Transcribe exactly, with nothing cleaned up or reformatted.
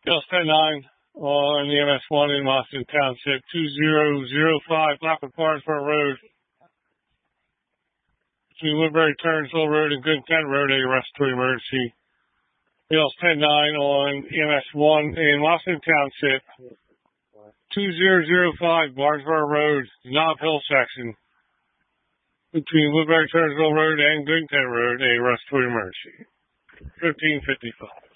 L ten nine on E M S one in Boston Township, two zero zero five Blackwood Barnesboro Road. Between Woodbury Turnsville Road and Good Kent Road, a respiratory emergency. L ten nine on E M S one in Boston Township, two zero zero five Barnesboro Road, Knob Hill section. Between Woodbury Turnsville Road and Good Kent Road, a respiratory emergency. fifteen fifty-five.